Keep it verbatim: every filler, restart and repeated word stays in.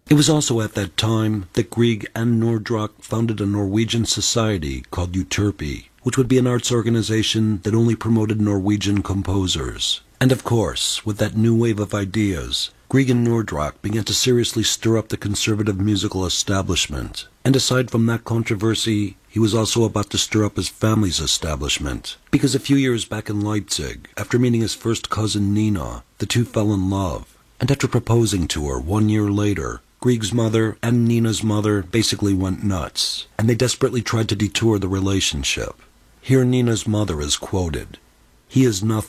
It was also at that time that Grieg and Nordrock founded a Norwegian society called Euterpe, which would be an arts organization that only promoted Norwegian composers. And of course, with that new wave of ideas, Grieg and Nordrock began to seriously stir up the conservative musical establishment. And aside from that controversy, he was also about to stir up his family's establishment. Because a few years back in Leipzig, after meeting his first cousin Nina, the two fell in love. And after proposing to her one year later, Grieg's mother and Nina's mother basically went nuts, and they desperately tried to detour the relationship. Here Nina's mother is quoted, "He is nothing.